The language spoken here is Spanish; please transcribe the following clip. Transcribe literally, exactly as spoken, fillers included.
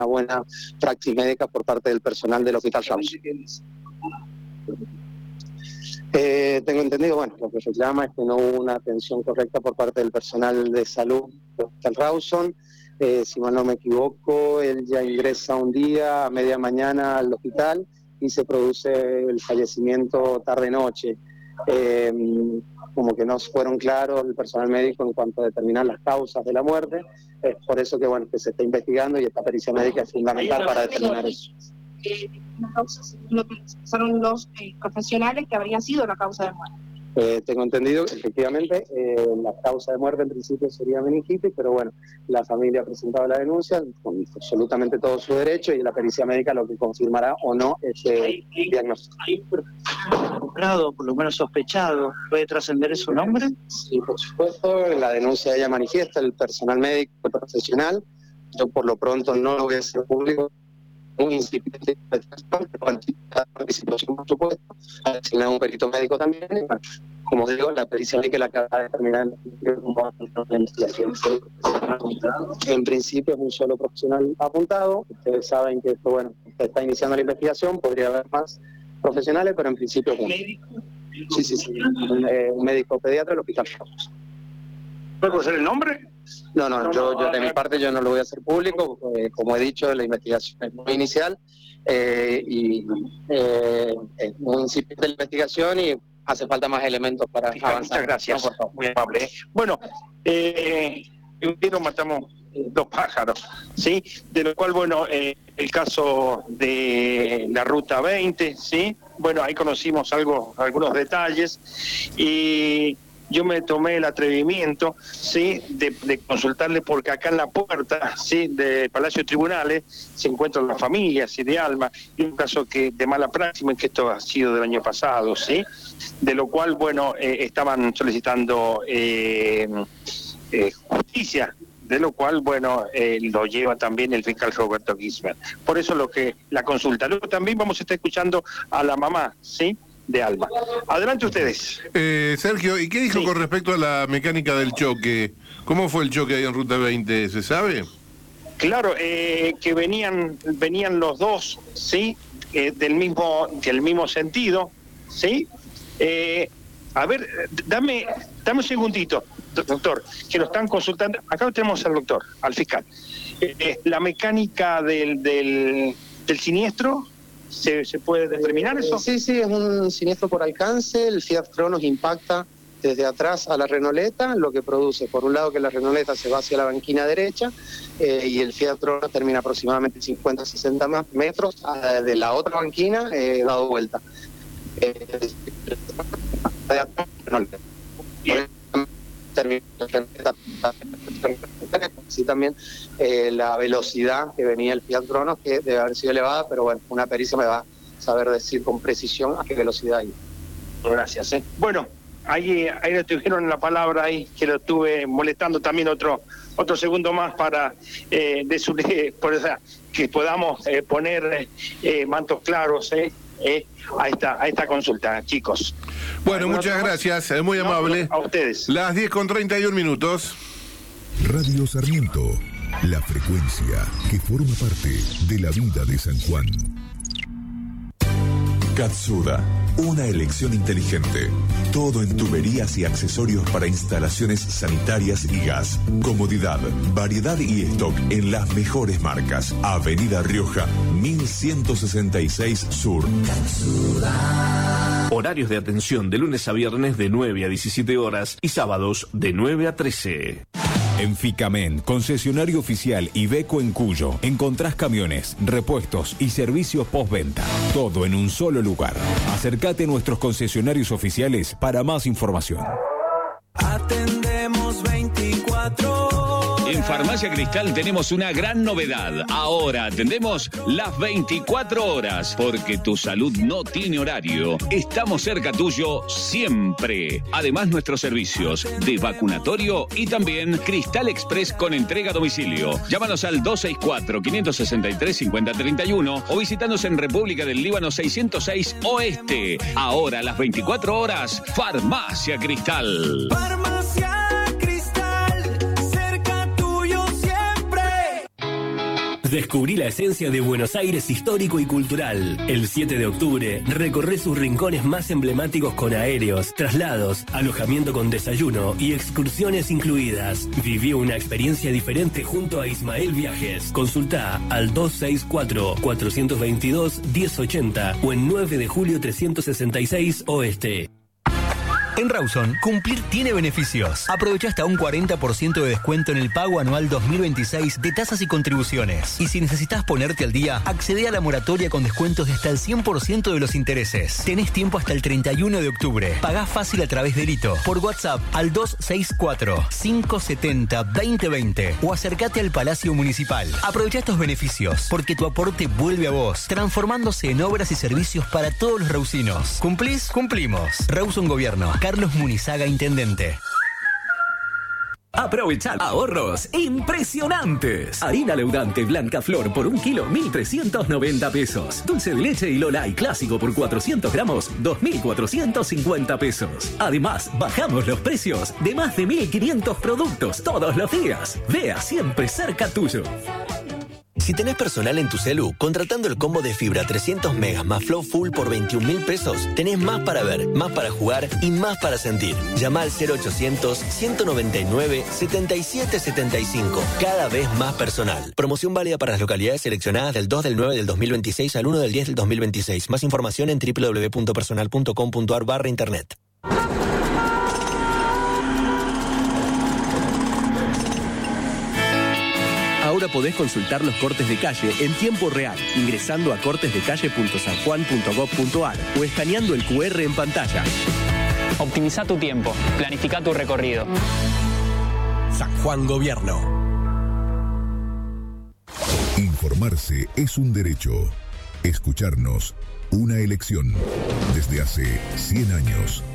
buena práctica médica por parte del personal del Hospital Rawson. Eh, tengo entendido, bueno, lo que reclama es que no hubo una atención correcta por parte del personal de salud del Hospital Rawson. Eh, si mal no me equivoco, él ya ingresa un día a media mañana al hospital y se produce el fallecimiento tarde-noche. Eh, como que no fueron claros el personal médico en cuanto a determinar las causas de la muerte. Es por eso que, bueno, que se está investigando y esta pericia médica es fundamental para determinar eso. Eh, las causas, lo que expresaron los eh, profesionales que habría sido la causa de muerte. Eh, tengo entendido que efectivamente eh, la causa de muerte en principio sería meningitis, pero bueno, la familia ha presentado la denuncia con absolutamente todo su derecho y la pericia médica lo que confirmará o no ese diagnóstico. ¿Hay un nombrado, por lo menos sospechado? ¿Puede trascender su nombre? Sí, por supuesto, en la denuncia ella manifiesta el personal médico profesional. Yo por lo pronto no lo voy a hacer público. Un incipiente participación, por supuesto, ha designado un perito médico también. Como digo, la pericia médica la acaba de determinar la investigación. En principio es un solo profesional apuntado. Ustedes saben que esto, bueno, está iniciando la investigación, podría haber más profesionales, pero en principio es uno. Sí, sí, sí. Un, eh, un médico pediatra del Hospital Rawson. ¿Puede conocer el nombre? No, no, yo, yo de mi parte yo no lo voy a hacer público, eh, como he dicho, la investigación es muy inicial eh, y eh, es muy incipiente la investigación y hace falta más elementos para Fiscal, avanzar. Muchas gracias, no, por favor. Muy amable. Bueno, eh, en un tiro matamos dos pájaros, ¿sí? De lo cual, bueno, eh, el caso de la Ruta veinte, ¿sí? Bueno, ahí conocimos algo, algunos detalles y yo me tomé el atrevimiento, ¿sí?, de, de consultarle, porque acá en la puerta, ¿sí?, del Palacio de Tribunales se encuentran las familias, ¿sí?, de Alma, y un caso que de mala práctica, que esto ha sido del año pasado, ¿sí?, de lo cual, bueno, eh, estaban solicitando eh, eh, justicia, de lo cual, bueno, eh, lo lleva también el fiscal Roberto Gisbert. Por eso lo que la consulta. Luego también vamos a estar escuchando a la mamá, ¿sí?, de Alma. Adelante ustedes. Eh, Sergio, ¿y qué dijo sí. con respecto a la mecánica del choque? ¿Cómo fue el choque ahí en Ruta veinte? ¿Se sabe? Claro, eh, que venían venían los dos, ¿sí?, eh, del mismo del mismo sentido, ¿sí? Eh, a ver, dame dame un segundito, doctor, que lo están consultando. Acá tenemos al doctor, al fiscal. Eh, la mecánica del, del, del siniestro, ¿Se, ¿Se puede determinar eso? Sí, sí, es un siniestro por alcance. El Fiat Cronos impacta desde atrás a la Renoleta, lo que produce, por un lado, que la Renoleta se va hacia la banquina derecha eh, y el Fiat Cronos termina aproximadamente cincuenta a sesenta metros uh, de la otra banquina, eh, dado vuelta. Eh, de atrás, Renoleta. Sí, también eh, la velocidad que venía el Fiat Cronos, que debe haber sido elevada, pero bueno, una pericia me va a saber decir con precisión a qué velocidad hay. Gracias. ¿eh? Bueno, ahí, ahí le tuvieron la palabra ahí, que lo estuve molestando también otro otro segundo más para eh, de su, eh, por esa, que podamos eh, poner eh, mantos claros eh, eh, a esta a esta consulta, chicos. Bueno, muchas gracias, es muy amable. No, a ustedes. Las diez con treinta y un minutos. Radio Sarmiento, la frecuencia que forma parte de la vida de San Juan. Katsuda, una elección inteligente. Todo en tuberías y accesorios para instalaciones sanitarias y gas. Comodidad, variedad y stock en las mejores marcas. Avenida Rioja, mil ciento sesenta y seis Sur. Katsuda. Horarios de atención de lunes a viernes de nueve a diecisiete horas y sábados de nueve a trece. En Ficamen, concesionario oficial Iveco en Cuyo, encontrás camiones, repuestos y servicios postventa. Todo en un solo lugar. Acércate a nuestros concesionarios oficiales para más información. Atendemos veinticuatro horas. En Farmacia Cristal tenemos una gran novedad. Ahora atendemos las veinticuatro horas, porque tu salud no tiene horario. Estamos cerca tuyo siempre. Además, nuestros servicios de vacunatorio y también Cristal Express con entrega a domicilio. Llámanos al dos seis cuatro, cinco seis tres, cinco cero tres uno o visítanos en República del Líbano seiscientos seis Oeste. Ahora, las veinticuatro horas, Farmacia Cristal. Farmacia Cristal, cerca tuyo siempre. Descubrí la esencia de Buenos Aires histórico y cultural. El siete de octubre, recorre sus rincones más emblemáticos con aéreos, traslados, alojamiento con desayuno y excursiones incluidas. Viví una experiencia diferente junto a Ismael Viajes. Consulta al dos seis cuatro, cuatro dos dos, uno cero ocho cero o en nueve de julio trescientos sesenta y seis Oeste. En Rawson, cumplir tiene beneficios. Aprovecha hasta un cuarenta por ciento de descuento en el pago anual dos mil veintiséis de tasas y contribuciones. Y si necesitas ponerte al día, accede a la moratoria con descuentos de hasta el cien por ciento de los intereses. Tenés tiempo hasta el treinta y uno de octubre. Pagá fácil a través de Lito. Por WhatsApp al dos seis cuatro, cinco siete cero, dos cero dos cero o acércate al Palacio Municipal. Aprovecha estos beneficios, porque tu aporte vuelve a vos, transformándose en obras y servicios para todos los rausinos. ¿Cumplís? Cumplimos. Rawson Gobierno. Carlos Munizaga, Intendente. Aprovecha ahorros impresionantes. Harina leudante Blanca Flor por un kilo, mil trescientos noventa pesos. Dulce de leche y Lolay clásico por cuatrocientos gramos, dos mil cuatrocientos cincuenta pesos. Además, bajamos los precios de más de mil quinientos productos todos los días. Vea siempre cerca tuyo. Si tenés personal en tu celu, contratando el combo de fibra trescientos megas más Flow Full por veintiún mil pesos, tenés más para ver, más para jugar y más para sentir. Llama al cero ochocientos, ciento noventa y nueve, setenta y siete setenta y cinco. Cada vez más personal. Promoción válida para las localidades seleccionadas del dos del nueve del dos mil veintiséis al uno del diez del dos mil veintiséis. Más información en doble u doble u doble u punto personal punto com punto a r barra internet. Ahora podés consultar los cortes de calle en tiempo real, ingresando a cortes de calle punto san juan punto gob punto a r o escaneando el cu erre en pantalla. Optimiza tu tiempo, planifica tu recorrido. San Juan Gobierno. Informarse es un derecho. Escucharnos, una elección. Desde hace cien años.